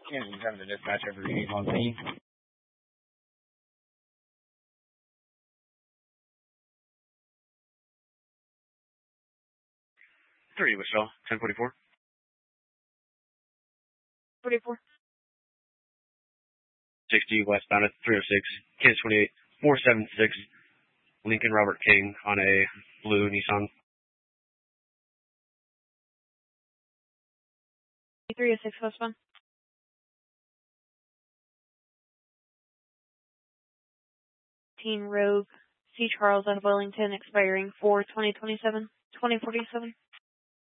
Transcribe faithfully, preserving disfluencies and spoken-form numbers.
Kansas having to dispatch every reading on scene. three, Wichita, ten forty-four. forty-four. sixty, westbound at three oh six, Kansas twenty-eight, four seven six, Lincoln Robert King on a blue Nissan. three oh six westbound. Rogue, C. Charles out of Wellington, expiring four twenty twenty-seven, twenty forty-seven.